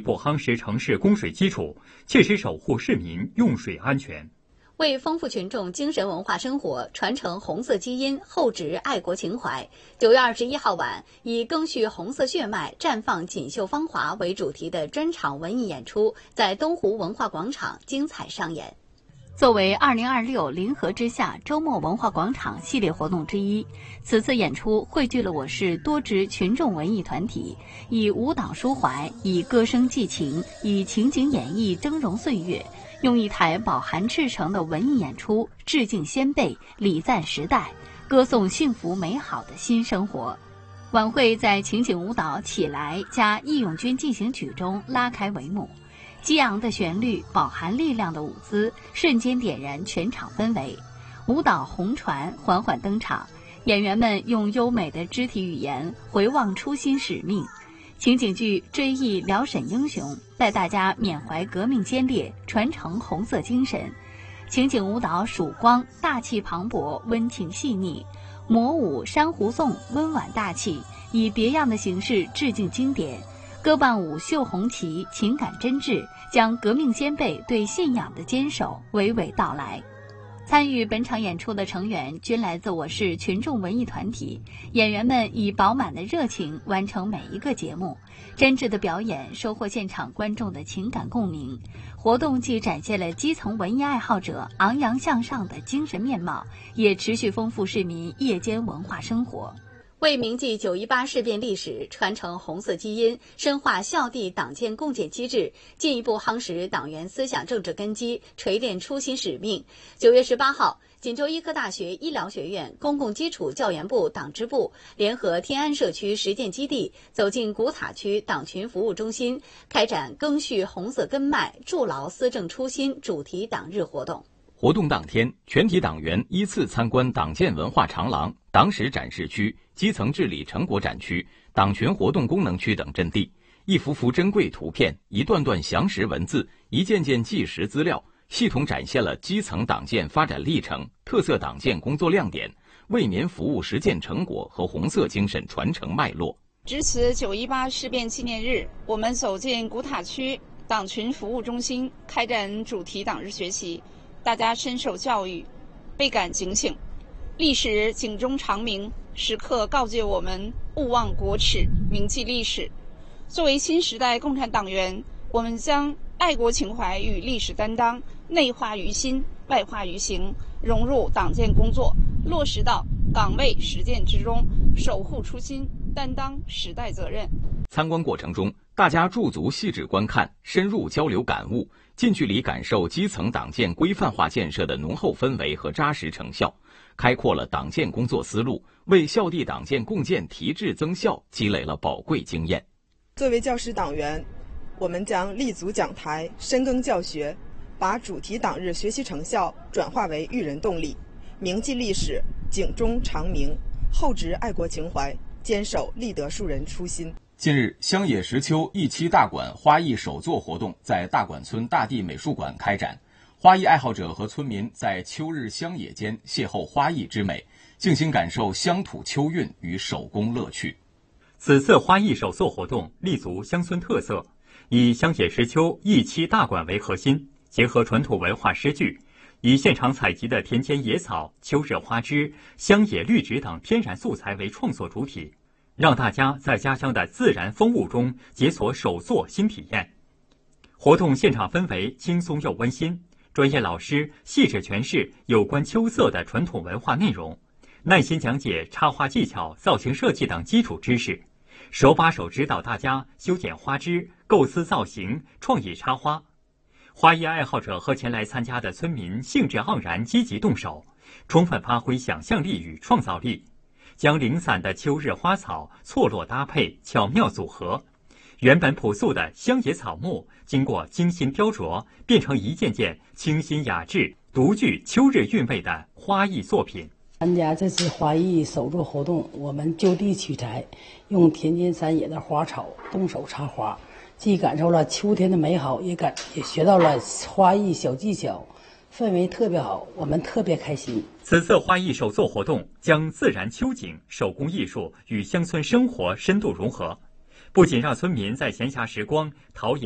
步夯实城市供水基础，切实守护市民用水安全。 为丰富群众精神文化生活，传承红色基因，厚植爱国情怀，9月21号晚，以赓续红色血脉，绽放锦绣芳华为主题的专场文艺演出在东湖文化广场精彩上演。作为2026临河之夏周末文化广场系列活动之一，此次演出汇聚了我市多支群众文艺团体，以舞蹈抒怀，以歌声寄情，以情景演绎峥嵘岁月，用一台饱含赤诚的文艺演出致敬先辈，礼赞时代，歌颂幸福美好的新生活。晚会在情景舞蹈《起来》加《义勇军进行曲》中拉开帷幕。激昂的旋律，饱含力量的舞姿，瞬间点燃全场氛围。舞蹈红船缓缓登场，演员们用优美的肢体语言回望初心使命。情景剧追忆辽沈英雄，带大家缅怀革命先烈，传承红色精神。情景舞蹈曙光大气磅礴，温情细腻。魔舞珊瑚颂温婉大气，以别样的形式致敬经典。歌伴舞绣红旗情感真挚，将革命先辈对信仰的坚守娓娓道来。参与本场演出的成员均来自我市群众文艺团体，演员们以饱满的热情完成每一个节目，真挚的表演收获现场观众的情感共鸣。活动既展现了基层文艺爱好者昂扬向上的精神面貌，也持续丰富市民夜间文化生活。为铭记9·18事变历史，传承红色基因，深化校地党建共建机制，进一步夯实党员思想政治根基，锤炼初心使命。9月18号，锦州医科大学医疗学院公共基础教研部党支部联合天安社区实践基地，走进古塔区党群服务中心，开展赓续红色根脉，筑牢思政初心主题党日活动。 活动当天，全体党员依次参观党建文化长廊、党史展示区、基层治理成果展区、党群活动功能区等阵地，一幅幅珍贵图片、一段段详实文字、一件件纪实资料，系统展现了基层党建发展历程、特色党建工作亮点、为民服务实践成果和红色精神传承脉络。 值此9·18事变纪念日，我们走进古塔区党群服务中心，开展主题党日学习。大家深受教育，倍感警醒。历史警钟长鸣，时刻告诫我们勿忘国耻，铭记历史。作为新时代共产党员，我们将爱国情怀与历史担当内化于心，外化于行，融入党建工作，落实到岗位实践之中，守护初心，担当时代责任。 参观过程中，大家驻足细致观看，深入交流感悟，近距离感受基层党建规范化建设的浓厚氛围和扎实成效，开阔了党建工作思路，为校地党建共建提质增效积累了宝贵经验。 作为教师党员，我们将立足讲台，深耕教学，把主题党日学习成效转化为育人动力，铭记历史，警钟长鸣，厚植爱国情怀，坚守立德树人初心。 近日，乡野时秋一期大馆花艺手作活动在大馆村大地美术馆开展，花艺爱好者和村民在秋日乡野间邂逅花艺之美，静心感受乡土秋韵与手工乐趣。 此次花艺手作活动立足乡村特色，以乡野时秋一期大馆为核心，结合传统文化诗句，以现场采集的田间野草、秋日花枝、乡野绿植等天然素材为创作主体，让大家在家乡的自然风物中解锁手作新体验。活动现场氛围轻松又温馨，专业老师细致诠释有关秋色的传统文化内容，耐心讲解插花技巧、造型设计等基础知识，手把手指导大家修剪花枝、构思造型、创意插花。花艺爱好者和前来参加的村民兴致盎然，积极动手，充分发挥想象力与创造力，将零散的秋日花草错落搭配，巧妙组合，原本朴素的乡野草木经过精心雕琢，变成一件件清新雅致、独具秋日韵味的花艺作品。 参加这次花艺手作活动，我们就地取材，用田间山野的花草动手插花，既感受了秋天的美好，也学到了花艺小技巧，氛围特别好，我们特别开心。 此次花艺手作活动将自然秋景、手工艺术与乡村生活深度融合，不仅让村民在闲暇时光陶冶